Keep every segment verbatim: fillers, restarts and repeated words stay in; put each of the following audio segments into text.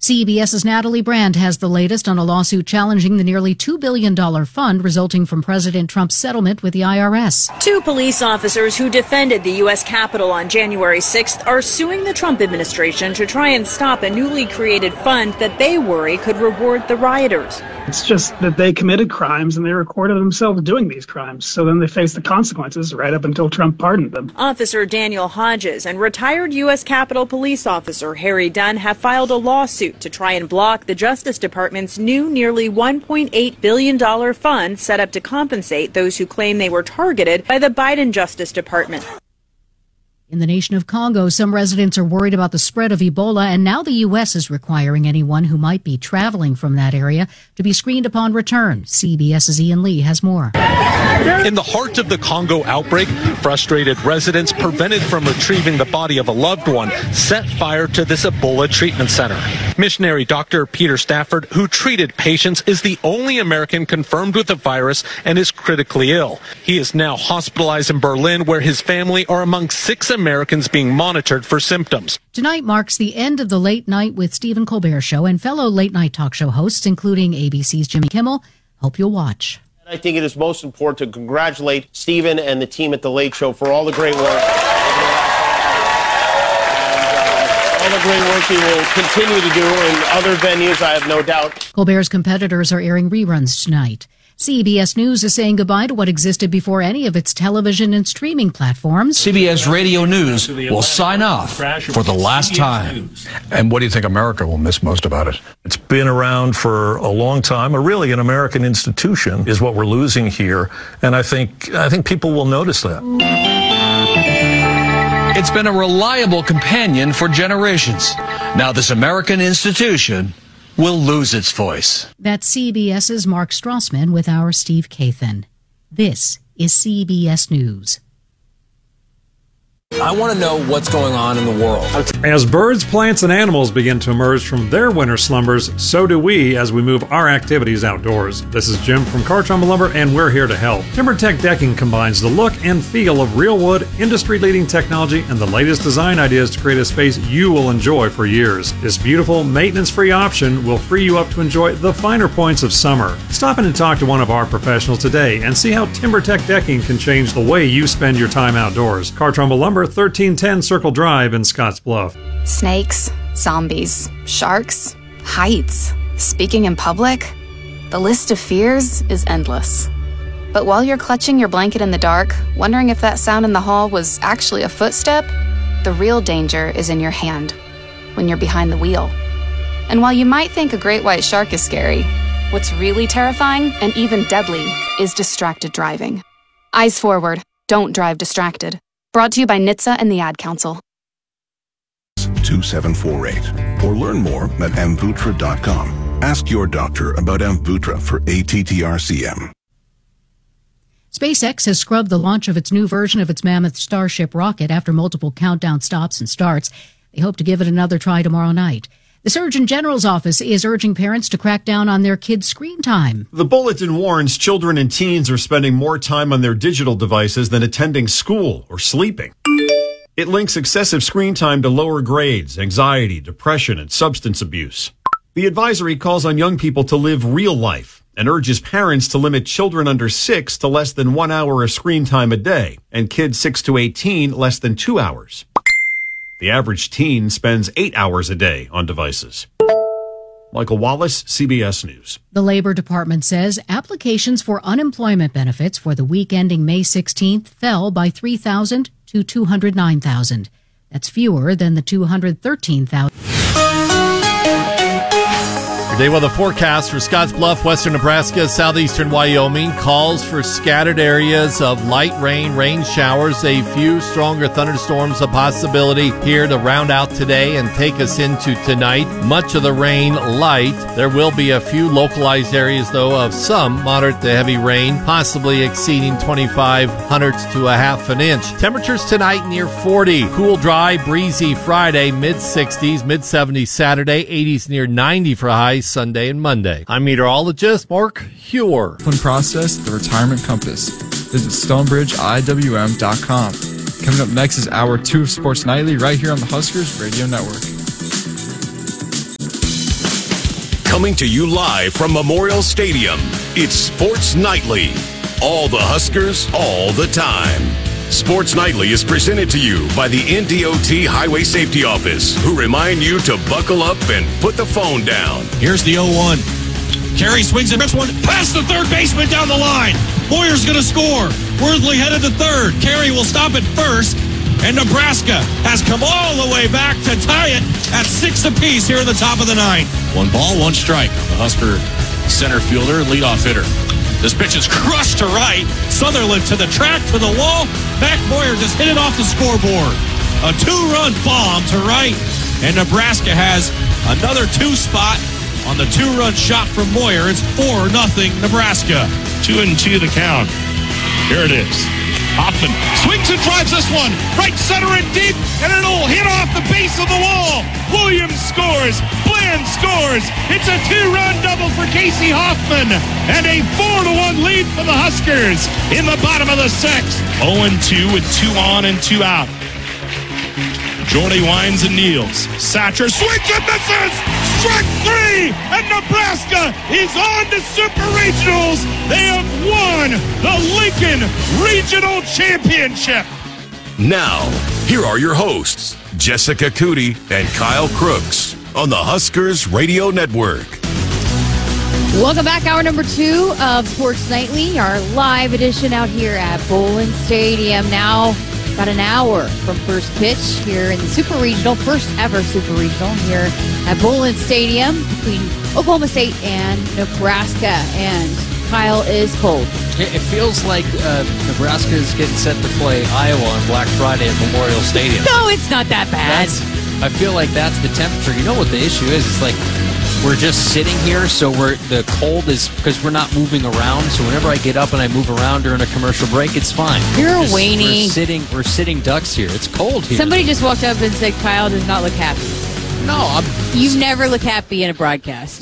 CBS's Natalie Brand has the latest on a lawsuit challenging the nearly two billion dollars fund resulting from President Trump's settlement with the I R S. Two police officers who defended the U S Capitol on January sixth are suing the Trump administration to try and stop a newly created fund that they worry could reward the rioters. It's just that they committed crimes and they recorded themselves doing these crimes. So then they face the consequences right up until Trump pardoned them. Officer Daniel Hodges and retired U S Capitol Police Officer Harry Dunn have filed a lawsuit to try and block the Justice Department's new nearly one point eight billion dollars fund set up to compensate those who claim they were targeted by the Biden Justice Department. In the nation of Congo, some residents are worried about the spread of Ebola, and now the U S is requiring anyone who might be traveling from that area to be screened upon return. CBS's Ian Lee has more. In the heart of the Congo outbreak, frustrated residents prevented from retrieving the body of a loved one set fire to this Ebola treatment center. Missionary Doctor Peter Stafford, who treated patients, is the only American confirmed with the virus and is critically ill. He is now hospitalized in Berlin, where his family are among six Americans being monitored for symptoms. Tonight marks the end of the Late Night with Stephen Colbert show, and fellow late night talk show hosts, including A B C's Jimmy Kimmel, hope you'll watch. I think it is most important to congratulate Stephen and the team at The Late Show for all the great work. And, uh, all the great work he will continue to do in other venues, I have no doubt. Colbert's competitors are airing reruns tonight. C B S News is saying goodbye to what existed before any of its television and streaming platforms. C B S Radio News will sign off for the last time. And what do you think America will miss most about it? It's been around for a long time. Or really, an American institution is what we're losing here. And I think I think people will notice that. It's been a reliable companion for generations. Now this American institution will lose its voice. That's CBS's Mark Strassman with our Steve Kathan. This is C B S News. I want to know what's going on in the world. As birds, plants, and animals begin to emerge from their winter slumbers, so do we as we move our activities outdoors. This is Jim from Cartrumba Lumber, and we're here to help. TimberTech Decking combines the look and feel of real wood, industry-leading technology, and the latest design ideas to create a space you will enjoy for years. This beautiful, maintenance-free option will free you up to enjoy the finer points of summer. Stop in and talk to one of our professionals today and see how TimberTech Decking can change the way you spend your time outdoors. Cartrumba Lumber, thirteen ten Circle Drive in Scotts Bluff. Snakes, zombies, sharks, heights, speaking in public. The list of fears is endless. But while you're clutching your blanket in the dark, wondering if that sound in the hall was actually a footstep, the real danger is in your hand, when you're behind the wheel. And while you might think a great white shark is scary, what's really terrifying and even deadly is distracted driving. Eyes forward, don't drive distracted. Brought to you by N H T S A and the Ad Council. two seven four eight or learn more at Amvuttra dot com. Ask your doctor about Amvuttra for A T T R C M. SpaceX has scrubbed the launch of its new version of its Mammoth Starship rocket after multiple countdown stops and starts. They hope to give it another try tomorrow night. The Surgeon General's office is urging parents to crack down on their kids' screen time. The bulletin warns children and teens are spending more time on their digital devices than attending school or sleeping. It links excessive screen time to lower grades, anxiety, depression, and substance abuse. The advisory calls on young people to live real life and urges parents to limit children under six to less than one hour of screen time a day and kids six to eighteen less than two hours. The average teen spends eight hours a day on devices. Michael Wallace, C B S News. The Labor Department says applications for unemployment benefits for the week ending May sixteenth fell by three thousand to two hundred nine thousand. That's fewer than the two hundred thirteen thousand. Day weather forecast for Scotts Bluff, western Nebraska, southeastern Wyoming. Calls for scattered areas of light rain, rain showers, a few stronger thunderstorms a possibility here to round out today and take us into tonight. Much of the rain light. There will be a few localized areas, though, of some moderate to heavy rain, possibly exceeding twenty-five hundredths to a half an inch. Temperatures tonight near forty. Cool, dry, breezy Friday, mid-sixties, mid-seventies Saturday, eighties near ninety for highs Sunday and Monday. I'm meteorologist Mark Hewer. When processed, the Retirement Compass. Visit stonebridge I W M dot com. Coming up next is Hour two of Sports Nightly right here on the Huskers Radio Network. Coming to you live from Memorial Stadium, it's Sports Nightly. All the Huskers, all the time. Sports Nightly is presented to you by the N D O T Highway Safety Office, who remind you to buckle up and put the phone down. Here's the oh one. Carey swings and rips one past the third baseman down the line. Moyer's going to score. Worthley headed to third. Carey will stop at first. And Nebraska has come all the way back to tie it at six apiece here in the top of the ninth. One ball, one strike. The Husker center fielder, leadoff hitter. This pitch is crushed to right. Sutherland to the track, to the wall. Mac Moyer just hit it off the scoreboard. A two-run bomb to right. And Nebraska has another two spot on the two-run shot from Moyer. It's four nothing Nebraska. Two and two the count. Here it is. Hoffman swings and drives this one. Right center and deep, and it'll hit off the base of the wall. Williams scores. Bland scores. It's a two-run double for Casey Hoffman, and a four to one lead for the Huskers in the bottom of the sixth. oh and two with two on and two out. Jordy winds and kneels. Satcher swings and misses. Strike three, and Nebraska is on to Super Regionals. They have won the Lincoln Regional Championship. Now, here are your hosts, Jessica Cootie and Kyle Crooks, on the Huskers Radio Network. Welcome back, hour number two of Sports Nightly, our live edition out here at Bowlin Stadium. Now, about an hour from first pitch here in the Super Regional, first ever Super Regional here at Bowlin Stadium between Oklahoma State and Nebraska. And Kyle is cold. It feels like uh, Nebraska is getting set to play Iowa on Black Friday at Memorial Stadium. No, it's not that bad. That's, I feel like that's the temperature. You know what the issue is? It's like we're just sitting here, so we're the cold is because we're not moving around. So whenever I get up and I move around during a commercial break, it's fine. You're just, a weenie. We're sitting, we're sitting ducks here. It's cold here. Somebody just walked up and said, Kyle does not look happy. No, I'm... You never look happy in a broadcast.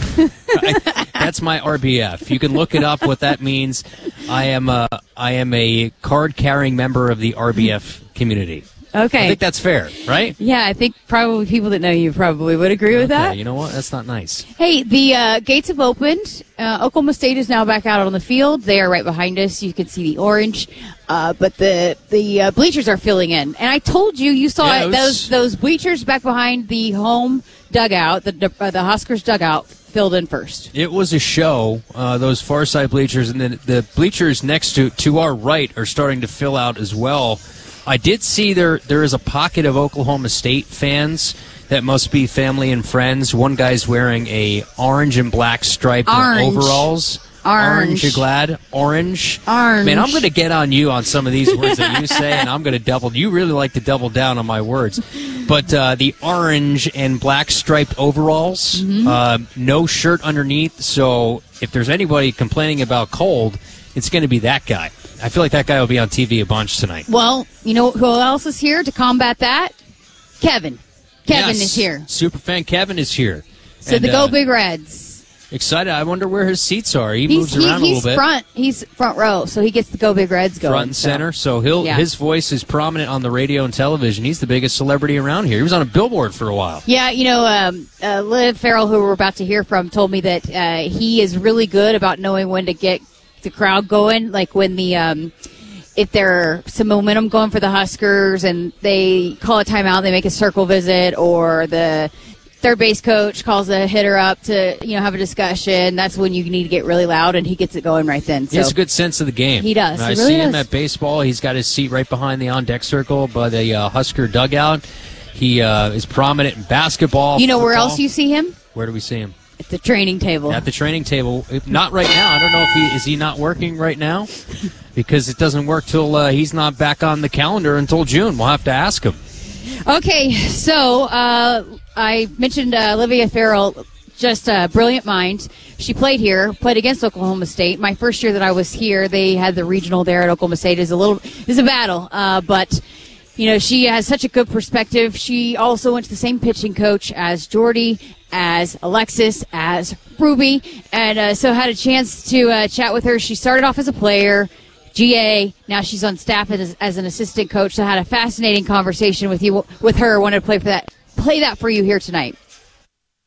I, that's my R B F. You can look it up. What that means. I am a, I am a card-carrying member of the R B F community. Okay. I think that's fair, right? Yeah, I think probably people that know you probably would agree with okay, that. You know what? That's not nice. Hey, the uh, gates have opened. Uh, Oklahoma State is now back out on the field. They are right behind us. You can see the orange, uh, but the the uh, bleachers are filling in. And I told you, you saw yeah, it, was... those those bleachers back behind the home dugout, the uh, the Huskers dugout, filled in first. It was a show. Uh, those far side bleachers, and then the bleachers next to to our right are starting to fill out as well. I did see there there is a pocket of Oklahoma State fans that must be family and friends. One guy's wearing a orange and black striped orange. overalls. Orange. Orange, you glad? Orange. Orange. Man, I'm going to get on you on some of these words that you say, and I'm going to double. You really like to double down on my words. But uh, the orange and black striped overalls, mm-hmm. uh, no shirt underneath. So if there's anybody complaining about cold, it's going to be that guy. I feel like that guy will be on T V a bunch tonight. Well, you know who else is here to combat that? Kevin. Kevin yes. is here. Superfan Kevin is here. So and, the Go uh, Big Reds. Excited. I wonder where his seats are. He he's, moves he, around a he's little bit. Front, he's front row, so he gets the Go Big Reds going. Front and so. center. So he'll yeah. his voice is prominent on the radio and television. He's the biggest celebrity around here. He was on a billboard for a while. Yeah, you know, um, uh, Liv Farrell, who we're about to hear from, told me that uh, he is really good about knowing when to get the crowd going, like when the um, if there's some momentum going for the Huskers and they call a timeout, they make a circle visit, or the third base coach calls a hitter up to, you know, have a discussion. That's when you need to get really loud, and he gets it going right then. So he has a good sense of the game. He does. I he really see him does. at baseball. He's got his seat right behind the on-deck circle by the uh, Husker dugout. He uh, is prominent in basketball. You know football. where else you see him? Where do we see him? At the training table. At the training table. Not right now. I don't know if he is he not working right now, because it doesn't work till uh, he's not back on the calendar until June. We'll have to ask him. Okay, so uh, I mentioned uh, Olivia Farrell, just a brilliant mind. She played here, played against Oklahoma State. My first year that I was here, they had the regional there at Oklahoma State. It's a little, it's a battle, uh, but you know, she has such a good perspective. She also went to the same pitching coach as Jordy, as Alexis, as Ruby, and uh, so had a chance to uh, chat with her. She started off as a player, G A. Now she's on staff as, as an assistant coach. So had a fascinating conversation with you, with her. Wanted to play for that, play that for you here tonight.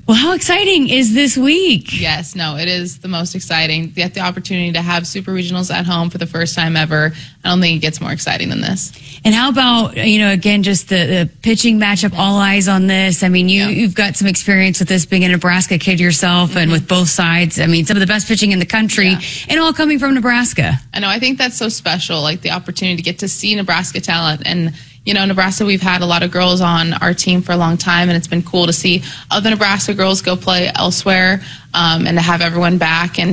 Well, how exciting is this week? Yes, no, it is the most exciting. Get the opportunity to have Super Regionals at home for the first time ever. I don't think it gets more exciting than this. And how about, you know, again, just the, the pitching matchup, all eyes on this. I mean, you, yeah. you've got some experience with this, being a Nebraska kid yourself, mm-hmm. and with both sides. I mean, some of the best pitching in the country, yeah. and all coming from Nebraska. I know, I think that's so special, like the opportunity to get to see Nebraska talent. And you know, Nebraska, we've had a lot of girls on our team for a long time, and it's been cool to see other Nebraska girls go play elsewhere, um, and to have everyone back and